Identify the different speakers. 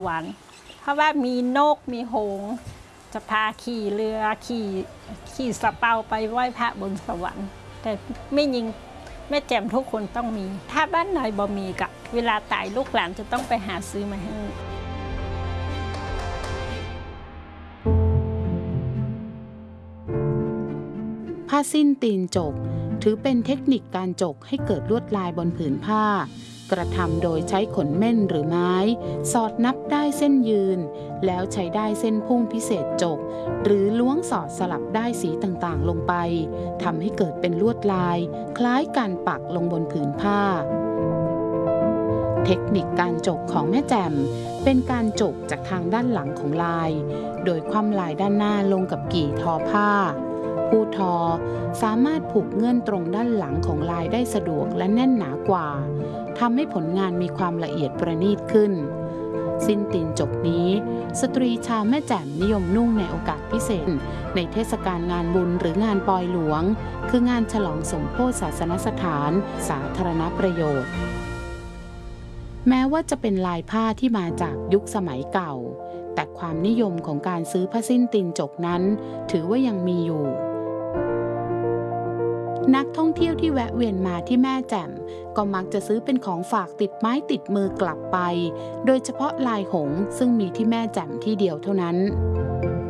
Speaker 1: หวานเพราะว่ามีนกมีหงส์จะพาขี่เรือขี่สะเปาไปไหว้พระบนสวรรค์แต่ไม่ยิงแม่แจ่มทุกคนต้องมีถ้าบ้านไหนบ่มีกะเวลาตายลูกหลานจะต้องไปหาซื้อมาให้
Speaker 2: ผ้าสิ้นตีนจกถือเป็นเทคนิคการจกให้เกิดลวดลายบนผืนผ้ากระทำโดยใช้ขนเม่นหรือไม้สอดนับได้เส้นยืนแล้วใช้ได้เส้นพุ่งพิเศษจกหรือล้วงสอดสลับได้สีต่างๆลงไปทำให้เกิดเป็นลวดลายคล้ายการปักลงบนผืนผ้าเทคนิคการจกของแม่แจ่มเป็นการจกจากทางด้านหลังของลายโดยคว่ำลายด้านหน้าลงกับกี่ทอผ้าผู้ทอสามารถผูกเงื่อนตรงด้านหลังของลายได้สะดวกและแน่นหนากว่าทำให้ผลงานมีความละเอียดประณีตขึ้นสิ้นตีนจกนี้สตรีชาวแม่แจ่มนิยมนุ่งในโอกาสพิเศษในเทศกาลงานบุญหรืองานปอยหลวงคืองานฉลองสมโภชศาสนสถานสาธารณประโยชน์แม้ว่าจะเป็นลายผ้าที่มาจากยุคสมัยเก่าแต่ความนิยมของการซื้อผ้าสิ้นตีนจกนั้นถือว่ายังมีอยู่นักท่องเที่ยวที่แวะเวียนมาที่แม่แจ่มก็มักจะซื้อเป็นของฝากติดไม้ติดมือกลับไปโดยเฉพาะลายหงส์ซึ่งมีที่แม่แจ่มที่เดียวเท่านั้น